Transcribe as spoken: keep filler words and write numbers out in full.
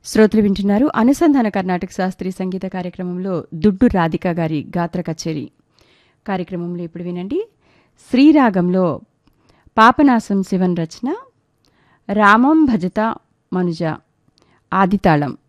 శ్రోతలు వింటున్నారు అనుసంధాన కర్ణాటక శాస్త్రీయ సంగీత కార్యక్రమంలో దుడ్డు రాధిక గారి గాత్ర కచేరీ కార్యక్రమంలో ఇప్పుడు వినండి. శ్రీరాగంలో పాపనాశం శివన్ రచన రామం భజత మనుజ ఆదితాళం.